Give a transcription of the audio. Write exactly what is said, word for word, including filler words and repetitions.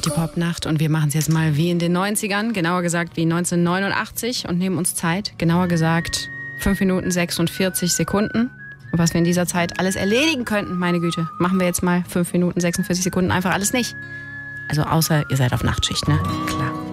City Pop Nacht und wir machen es jetzt mal wie in den neunzigern, genauer gesagt wie neunzehnhundertneunundachtzig und nehmen uns Zeit, genauer gesagt fünf Minuten sechsundvierzig Sekunden. Und was wir in dieser Zeit alles erledigen könnten, meine Güte, machen wir jetzt mal fünf Minuten sechsundvierzig Sekunden einfach alles nicht. Also außer ihr seid auf Nachtschicht, ne? Klar.